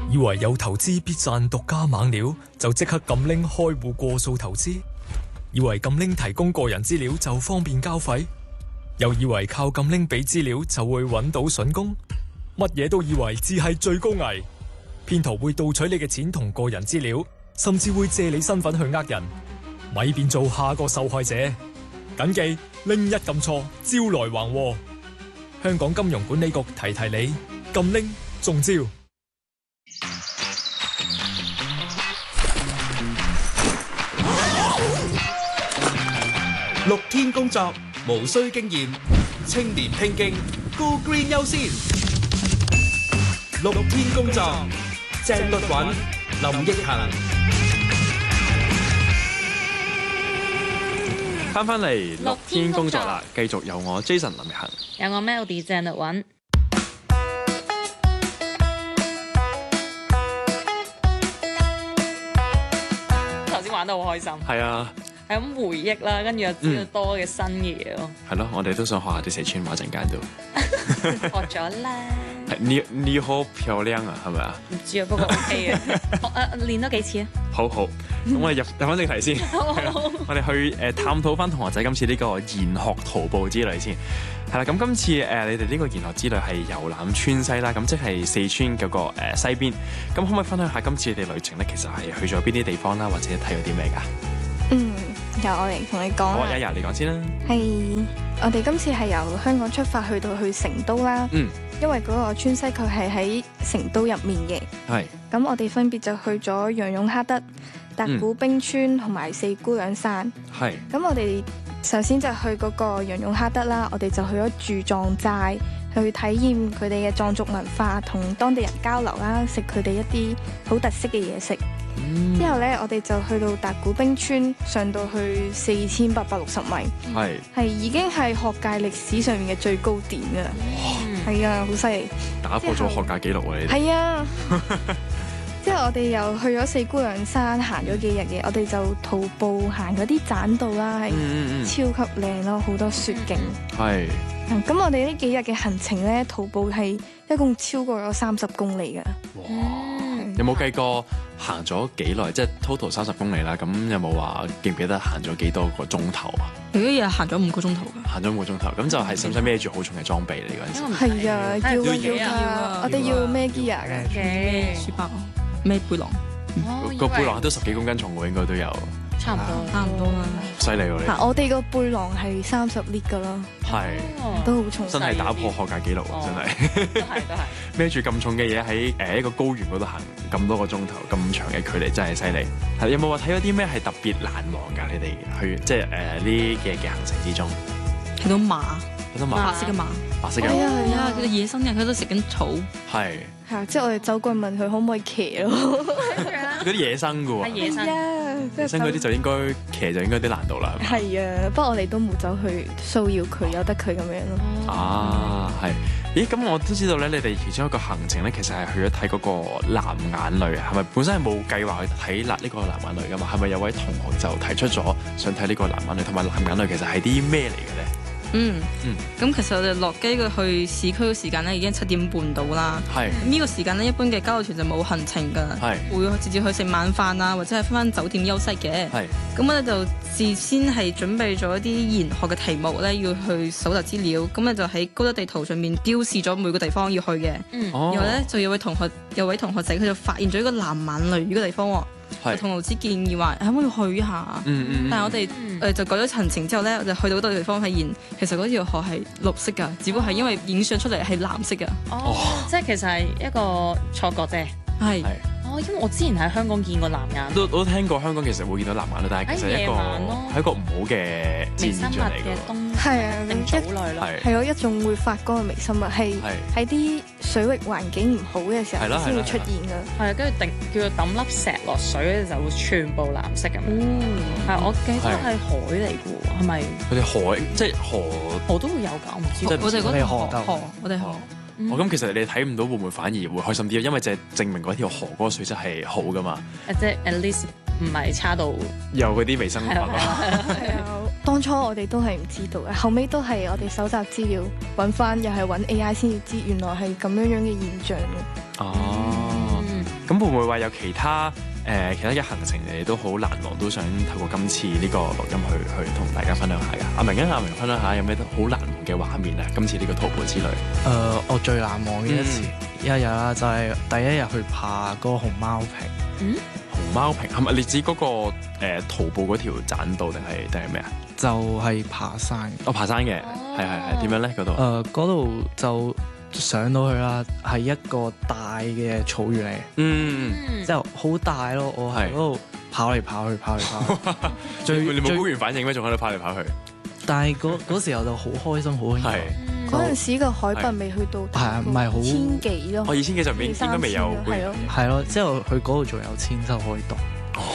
以為有投資必賺獨家猛料，就即刻撳拎開戶過數投資；以為撳拎提供個人資料就方便交費，又以為靠撳拎俾資料就會揾到筍工，乜嘢都以為只係最高危。騙徒會盜取你嘅錢同個人資料，甚至會借你身份去呃人，咪變做下個受害者。謹記拎一撳錯，招來橫禍。香港金融管理局提提你，撳拎中招。 6天工作無需經驗，青年拼勁 Go Green 優先。6天工作，鄭律韻、林奕恒。 翻嚟6天工作啦，繼續由我 Jason 林奕恒， 有我 Melody 鄭律韻。頭先玩得好開心， 係啊， 係咁回憶啦，跟住又知道多嘅新嘢咯。 係咯，我哋都想學下啲四川話陣間都學咗啦。 你好漂亮啊，係咪啊？ 唔知啊，不過 OK 嘅。練多幾次啊。 好好，咁我哋入翻正題先。我哋去探討翻同學仔今次呢個研學徒步之旅先。係啦，咁今次你哋呢個研學之旅係遊覽川西啦，咁即係四川嗰個西邊。咁可唔可以分享下今次你哋旅程咧？其實係去咗邊啲地方啦，或者睇咗啲咩㗎？ 由我嚟同你講好啊， 啦。 一日你講先啦。 係我哋今次係由香港出發去到去成都啦。因為嗰個川西佢係喺成都入面嘅。 係。 咁我哋分別就去咗楊勇哈德、達古冰川同埋四姑娘山。 係。 咁我哋首先就去嗰個楊勇哈德啦，我哋就去咗住藏寨，去體驗佢哋嘅藏族文化，同當地人交流啦，食佢哋一啲好特色嘅嘢食。之後呢，我哋就去到達古冰川，上到去4860米，係已經係學界歷史上面嘅最高點㗎啦。係啊，好犀利！ 打破咗學界紀錄啊！你哋係啊。之後我哋又去咗四姑娘山行咗幾日嘅，我哋就徒步行嗰啲棧道啦，係超級靚咯，好多雪景。 係。 咁我哋呢幾日嘅行程呢，徒步係一共超過咗30公里㗎。 有冇計過行咗幾耐？即係 total 30公里啦。咁有冇話記唔記得行咗幾多個鐘頭啊？ 如果日行咗5個鐘頭㗎。行咗5個鐘頭，咁就係使唔使孭住好重嘅裝備嚟嗰陣時？ 係啊，要啊，我哋要孭 gear 嘅， 書包、孭背囊。 個背囊都10幾公斤重喎，應該都有。 差唔多啦。 犀利喎你！ 我哋個背囊係30 lit 㗎咯。 係。 都好重。 真係打破學界紀錄啊！真係。都係。孭住咁重嘅嘢喺一個高原嗰度行咁多個鐘頭，咁長嘅距離真係犀利。係有冇話睇咗啲咩係特別難忘㗎？你哋去即係呢幾日嘅行程之中， 睇到馬， 白色嘅馬， 白色嘅馬。 係啊，佢哋野生嘅，佢都食緊草。 係。 係啊，即係我哋走過去問佢可唔可以騎咯。 嗰啲野生㗎喎。 野生。 野生嗰啲就應該騎就應該啲難度啦。 係啊，不過我哋都冇走去騷擾佢，由得佢咁樣咯。 啊，係。咦，咁我都知道咧，你哋其中一個行程咧，其實係去咗睇嗰個藍眼淚，係咪本身係冇計劃去睇呢個藍眼淚噶嘛？係咪有位同學就提出咗想睇呢個藍眼淚，同埋藍眼淚其實係啲咩嚟嘅咧？ 咁其實我哋落機去市區嘅時間咧已經7點半到啦。係呢個時間咧，一般嘅交流團就冇行程㗎，會直接去食晚飯啊，或者係翻酒店休息嘅。咁我哋就事先係準備咗一啲研學嘅題目咧，要去搜集資料。咁咧就喺高德地圖上面標示咗每個地方要去嘅。然後咧就有位同學仔佢就發現咗一個藍眼淚呢個地方喎。同老師建議話可唔可以去一下？但係我哋就改咗行程之後咧，我就去到嗰個地方發現，其實嗰條河係綠色㗎，只不過係因為影相出嚟係藍色㗎。 即係其實係一個錯覺啫。 係。 因為我之前喺香港見過藍眼， 我都聽過香港其實會見到藍眼淚，但係其實係一個唔好嘅自然現象嚟嘅。 係啊， 定藻類咯。 係咯，一種會發光嘅微生物，係喺啲水域環境唔好嘅時候先會出現㗎。 係，跟住叫做抌粒石落水咧，就會全部藍色咁樣。係，我記得係海嚟嘅喎，係咪？ 佢哋海即係河都會有㗎，我唔知。 我哋嗰條河，我哋河。 咁其實你睇唔到會唔會反而會開心啲？因為就係證明嗰條河嗰個水質係好噶嘛。 即係 at least 唔係差到有嗰啲微生物。係啊，當初我哋都係唔知道嘅，後尾都係我哋搜集資料揾翻，又係揾 AI 先至知，原來係咁樣嘅現象嘅。 咁會唔會話有其他嘅行程你哋都好難忘，都想透過今次呢個錄音去同大家分享下㗎？阿明分享下有咩好難忘嘅畫面啊？今次呢個徒步之旅， 我最難忘嘅一日啦，就係第一日去爬嗰個熊貓坪。 熊貓坪係咪你指嗰個徒步嗰條棧道定係咩啊？ 就係爬山。 爬山嘅，係點樣咧？嗰度嗰度就上到去啦，係一個大嘅草原嚟，之後好大咯。我喺嗰度跑嚟跑去。你冇高原反應咩？仲喺度跑嚟跑去？但係嗰時候就好開心，好興奮。 嗰陣時個海拔未去到， 唔係好千幾咯。 2000幾就應該未有。 係咯，之後去嗰度仲有千秋可以蕩。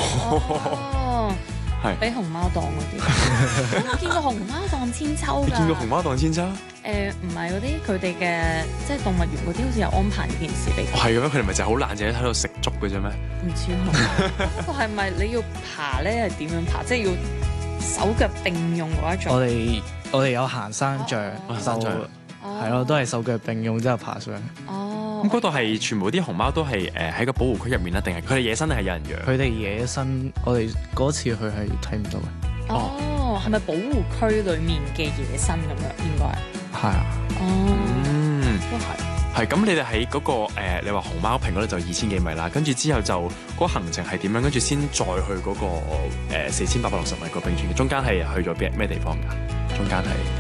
係比熊貓檔嗰啲。我見過熊貓檔千秋㗎。 你見過熊貓檔千秋？ 唔係嗰啲佢哋嘅，即係動物園嗰啲，好似有安排呢件事俾。 係嘅咩？佢哋咪就係好懶，淨係喺度食竹嘅啫咩？ 唔似熊。不過係咪你要爬咧？係點樣爬？即係要手腳並用嗰一種。 我哋有行山杖，係咯，都係手腳並用之後爬上去。 咁嗰度係全部啲熊貓都係喺個保護區入面啦，定係佢哋野生定係有人養？佢哋野生，我哋嗰次去係睇唔到嘅。 係咪保護區裡面嘅野生咁樣？應該係。 係啊。 都係。 係咁，你哋喺嗰個你話熊貓坪嗰度就2000幾米啦，跟住之後就嗰個行程係點樣？跟住先再去嗰個4860米個冰川嘅中間係去咗咩地方㗎？中間係。